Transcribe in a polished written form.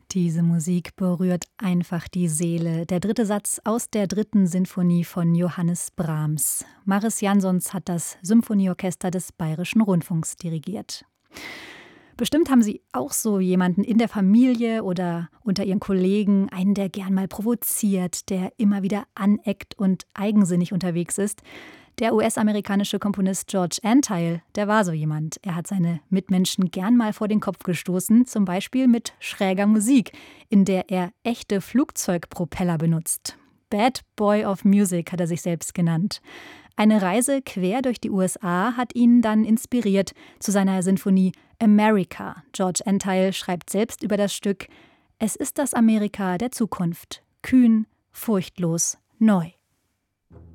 Diese Musik berührt einfach die Seele. Der dritte Satz aus der dritten Sinfonie von Johannes Brahms. Mariss Jansons hat das Symphonieorchester des Bayerischen Rundfunks dirigiert. Bestimmt haben Sie auch so jemanden in der Familie oder unter Ihren Kollegen, einen, der gern mal provoziert, der immer wieder aneckt und eigensinnig unterwegs ist. Der US-amerikanische Komponist George Antheil, der war so jemand. Er hat seine Mitmenschen gern mal vor den Kopf gestoßen, zum Beispiel mit schräger Musik, in der er echte Flugzeugpropeller benutzt. Bad Boy of Music hat er sich selbst genannt. Eine Reise quer durch die USA hat ihn dann inspiriert zu seiner Sinfonie America. George Antheil schreibt selbst über das Stück: Es ist das Amerika der Zukunft. Kühn, furchtlos, neu.